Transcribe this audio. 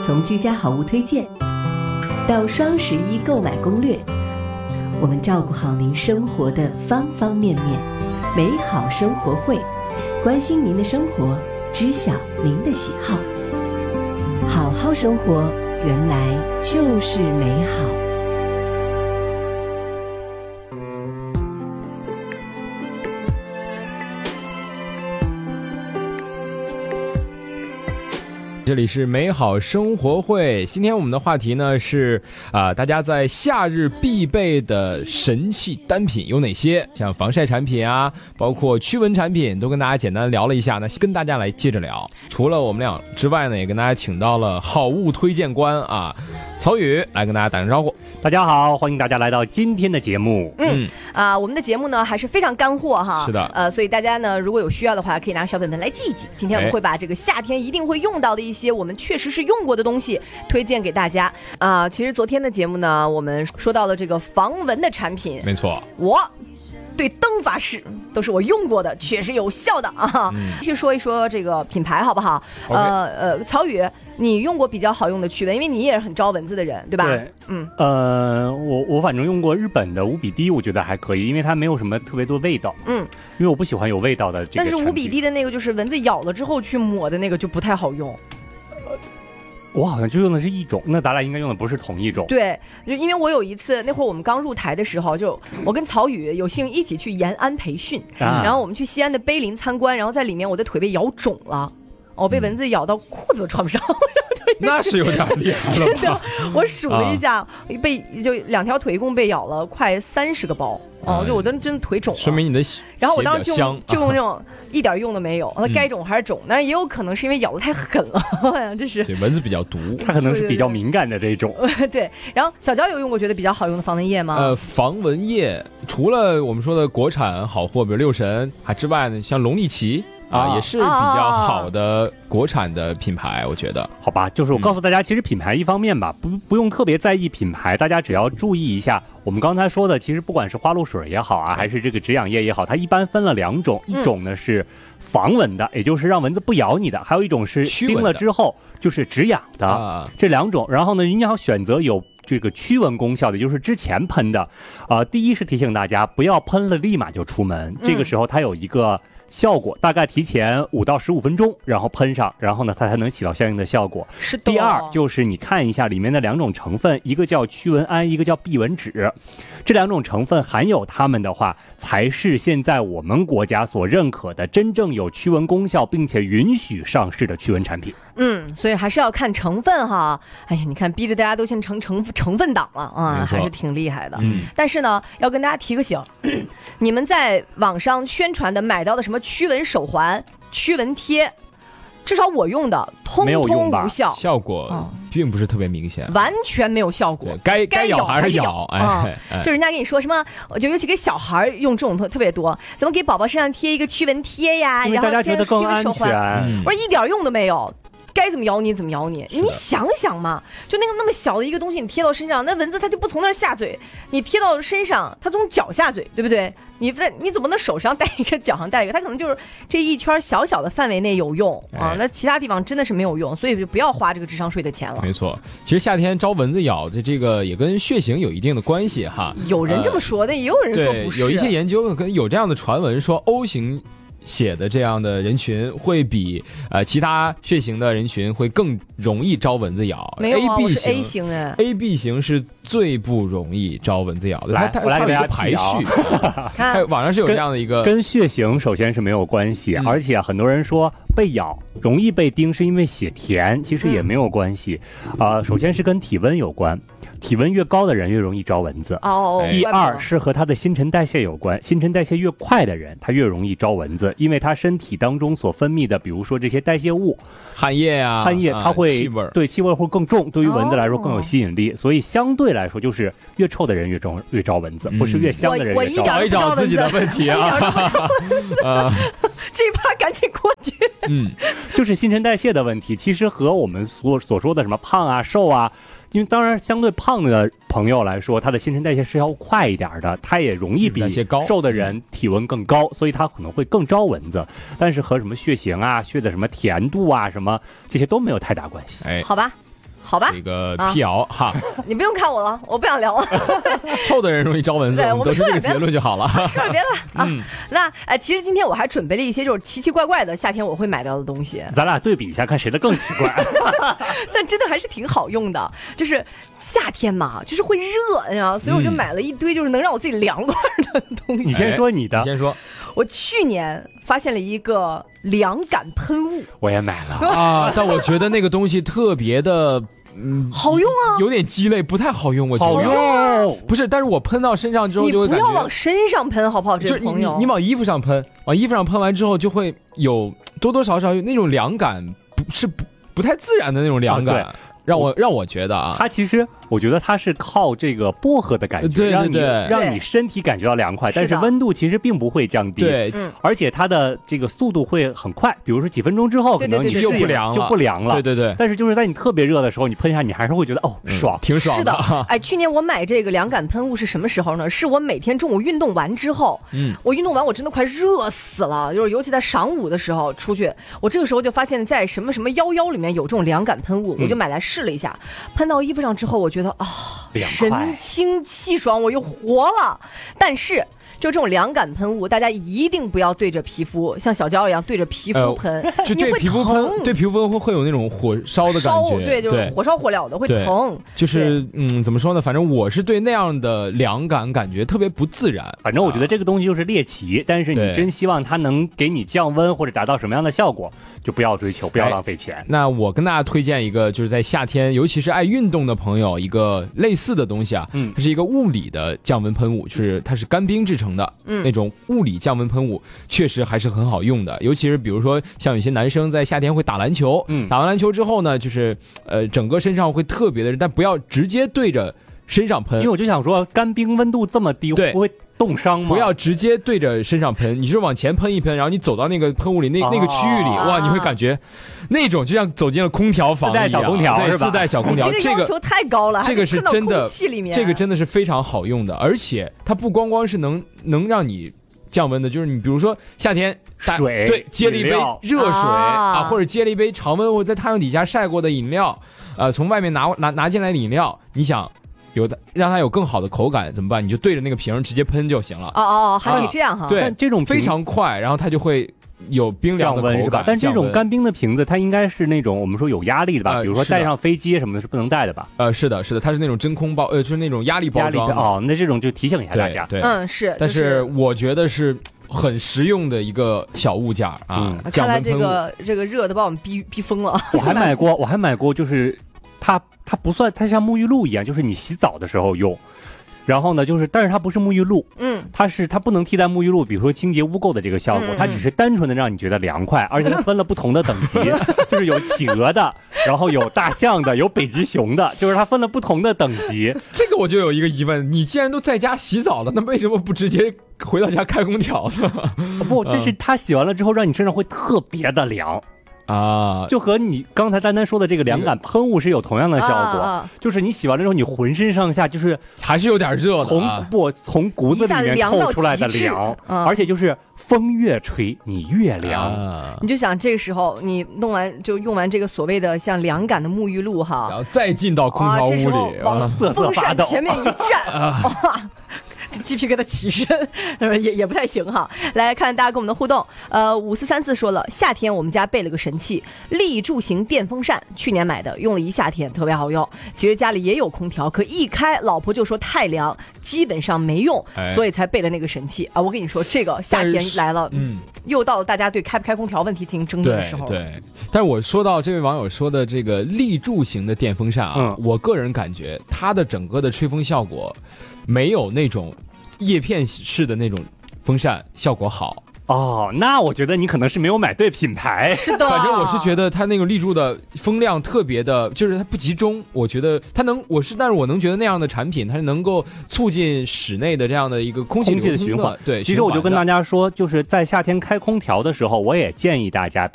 从居家好物推荐到双11购买攻略，我们照顾好您生活的方方面面。美好生活会，关心您的生活，知晓您的喜好。好好生活，原来就是美好。 这里是美好生活会，今天我们的话题呢是大家在夏日必备的神器单品有哪些？像防晒产品啊，包括驱蚊产品，都跟大家简单聊了一下。那跟大家来接着聊。除了我们俩之外呢，也跟大家请到了好物推荐官啊，曹宇来跟大家打声招呼。 大家好，欢迎大家来到今天的节目。 我们的节目呢还是非常干货哈。 是的， 所以大家呢如果有需要的话，可以拿小本本来记一记。今天我们会把这个夏天一定会用到的一些我们确实是用过的东西推荐给大家。其实昨天的节目呢，我们说到了这个防蚊的产品。 没错， 我对灯发誓都是我用过的，确实有效的啊。去说一说这个品牌好不好？曹宇，你用过比较好用的驱蚊，因为你也是很招蚊子的人，对吧？ 对，我反正用过日本的无比滴，我觉得还可以，因为它没有什么特别多味道。因为我不喜欢有味道的这个产品。 但是无比滴的那个就是蚊子咬了之后去抹的那个就不太好用。 我好像就用的是一种，那咱俩应该用的不是同一种。 对，就因为我有一次那会儿我们刚入台的时候，就我跟曹宇有幸一起去延安培训，然后我们去西安的碑林参观，然后在里面我的腿被咬肿了，我被蚊子咬到裤子都穿不上。 那是有点厉害了吧。 真的，我数了一下，就2条腿一共被咬了快30个包。就我真的腿肿了， 说明你的然后我当时就用那种一点用都没有，该肿还是肿，但是也有可能是因为咬得太狠了。这是对蚊子比较毒， 它可能是比较敏感的这种。 对，然后小娇有用过觉得比较好用的防蚊液吗？ 防蚊液除了我们说的国产好货，比如六神之外呢，像龙力奇也是比较好的国产的品牌，我觉得。 好吧，就是我告诉大家，其实品牌一方面吧，不用特别在意品牌，大家只要注意一下我们刚才说的，其实不管是花露水也好啊，还是这个止痒液也好，它一般分了2种，一种呢是防蚊的，也就是让蚊子不咬你的，还有一种是叮了之后就是止痒的，这2种。然后呢，你要选择有这个驱蚊功效的，就是之前喷的。第一是提醒大家不要喷了立马就出门，这个时候它有一个效果，大概提前5到15分钟，然后喷上，然后呢它才能起到相应的效果。 是的。 第二就是你看一下里面的2种成分，一个叫驱蚊胺，一个叫避蚊酯，这2种成分含有它们的话，才是现在我们国家所认可的真正有驱蚊功效并且允许上市的驱蚊产品。 所以还是要看成分哈。哎呀，你看逼着大家都先成分党了啊，还是挺厉害的。但是呢，要跟大家提个醒，你们在网上宣传的买到的什么驱蚊手环、驱蚊贴，至少我用的通通无效， 效果并不是特别明显， 完全没有效果。 该咬还是咬， 就人家跟你说什么，就尤其给小孩用这种特别多，怎么给宝宝身上贴一个驱蚊贴呀？ 因为大家觉得更安全， 我说一点用都没有。该怎么咬你怎么咬你，你想想嘛，就那么小的一个东西，你贴到身上，那蚊子它就不从那儿下嘴，你贴到身上，它从脚下嘴，对不对？你怎么能手上带一个，脚上带一个？它可能就是这一圈小小的范围内有用那其他地方真的是没有用，所以就不要花这个智商税的钱了。 没错，其实夏天招蚊子咬的这个也跟血型有一定的关系哈。 有人这么说的，也有人说不是。 有一些研究跟有这样的传闻说 O 型血的这样的人群会比其他血型的人群会更容易招蚊子咬。 没有啊， AB 我是 A 型哎 ，AB 型是最不容易招蚊子咬的。 我来给大家排序，网上是有这样的一个跟血型首先是没有关系，而且很多人说被咬容易被叮是因为血甜，其实也没有关系。首先是跟体温有关。体温越高的人越容易招蚊子。第二是和他的新陈代谢有关，新陈代谢越快的人他越容易招蚊子，因为他身体当中所分泌的比如说这些代谢物， 汗液它会气味会更重，对于蚊子来说更有吸引力，所所以相对来说就是越臭的人越招蚊子，不是越香的人越招。 找一找自己的问题啊。 这一趴赶紧过去。 就是新陈代谢的问题，其实和我们所说的什么胖啊瘦啊，因为当然相对胖的朋友来说，他的新陈代谢是要快一点的，他也容易比瘦的人体温更高，所以他可能会更招蚊子。但是和什么血型啊、血的什么甜度啊什么这些都没有太大关系。 好吧。 好吧， 这个辟谣哈， 你不用看我了，我不想聊了。 臭的人容易招蚊子，我们都是这个结论就好了。 说点别的啊。那其实今天我还准备了一些就是奇奇怪怪的夏天我会买到的东西， 咱俩对比一下，看谁的更奇怪。 但真的还是挺好用的，就是夏天嘛，就是会热呀，所以我就买了一堆就是能让我自己凉快的东西。 你先说你的， 你先说。 我去年发现了一个凉感喷雾， 我也买了啊，但我觉得那个东西特别的。 好用啊， 有点鸡肋，不太好用。我觉得好用， 不是，但是我喷到身上之后就会感觉， 你不要往身上喷，好不好？这位朋友， 你往衣服上喷，往衣服上喷完之后，就会有多多少少有那种凉感，不太自然的那种凉感，让我觉得啊， 它其实我觉得它是靠这个薄荷的感觉，让你身体感觉到凉快，但是温度其实并不会降低， 对， 而且它的这个速度会很快，比如说几分钟之后，可能你就不凉了，对。 但是就是在你特别热的时候，你喷一下，你还是会觉得爽， 挺爽的。 是的，哎，去年我买这个凉感喷雾是什么时候呢？是我每天中午运动完之后，我运动完我真的快热死了，就是尤其在晌午的时候出去，我这个时候就发现，在什么11里面有这种凉感喷雾，我就买来试了一下，喷到衣服上之后，我觉得神清气爽，我又活了。但是就这种凉感喷雾，大家一定不要对着皮肤，像小娇一样对着皮肤喷， 就对皮肤喷，对皮肤会有那种火烧的感觉， 对，就是火烧火燎的，会疼。 就是怎么说呢？反正我是对那样的凉感觉特别不自然。 反正我觉得这个东西就是猎奇，但是你真希望它能给你降温或者达到什么样的效果，就不要追求，不要浪费钱。 那我跟大家推荐一个，就是在夏天，尤其是爱运动的朋友，一个类似的东西啊，它是一个物理的降温喷雾，它是干冰制成的，那种物理降温喷雾确实还是很好用的，尤其是比如说像有些男生在夏天会打篮球，打完篮球之后呢，就是整个身上会特别的热，但不要直接对着身上喷， 因为我就想说，干冰温度这么低，会不会冻伤吗？ 不要直接对着身上喷，你是往前喷一喷，然后你走到那个喷雾里那个区域里，哇，你会感觉那种就像走进了空调房一样， 自带小空调是吧？ 自带小空调， 这个要求太高了， 这个是真的，这个真的是非常好用的，而且它不光光是能让你降温的，就是你比如说夏天水， 对，接了一杯热水啊，或者接了一杯常温或者在太阳底下晒过的饮料，从外面拿进来的饮料，你想让它有更好的口感怎么办？你就对着那个瓶直接喷就行了。 还有你这样哈？ 对， 但这种非常快，然后它就会有冰凉的口感。 但这种干冰的瓶子，它应该是那种我们说有压力的吧？比如说带上飞机什么的，是不能带的吧？ 是的，它是那种真空包，就是那种压力包装。 那这种就提醒一下大家。 对， 是。 但是我觉得是很实用的一个小物件啊。 看来这个热的把我们逼疯了。 我还买过，就是它不算，它像沐浴露一样，就是你洗澡的时候用。然后呢，但是它不是沐浴露，它不能替代沐浴露，比如说清洁污垢的这个效果，它只是单纯的让你觉得凉快，而且它分了不同的等级，就是有企鹅的，然后有大象的，有北极熊的，就是它分了不同的等级。 这个我就有一个疑问，你既然都在家洗澡了，那为什么不直接回到家开空调呢？ 不，这是它洗完了之后让你身上会特别的凉。就和你刚才丹丹说的这个凉感喷雾是有同样的效果，就是你洗完了之后，你浑身上下就是还是有点热的， 从骨子里面透出来的凉，而且就是风越吹你越凉。 你就想这个时候你用完这个所谓的像凉感的沐浴露哈， 然后再进到空调屋里， 往风扇前面一站，这鸡皮疙瘩起身，也不太行哈。来看大家跟我们的互动，5434说了，夏天我们家备了个神器，立柱型电风扇，去年买的，用了一夏天，特别好用。其实家里也有空调，可一开老婆就说太凉，基本上没用，所以才备了那个神器啊。我跟你说，这个夏天来了，又到了大家对开不开空调问题进行争论的时候。 对，但是我说到这位网友说的这个立柱型的电风扇啊，我个人感觉它的整个的吹风效果没有那种叶片式的那种风扇效果好。 那我觉得你可能是没有买对品牌。 是的， 反正我是觉得它那个立柱的风量特别的，就是它不集中。我觉得它但是我能觉得那样的产品，它是能够促进室内的这样的一个空气的循环。 对， 其实我就跟大家说，就是在夏天开空调的时候，我也建议大家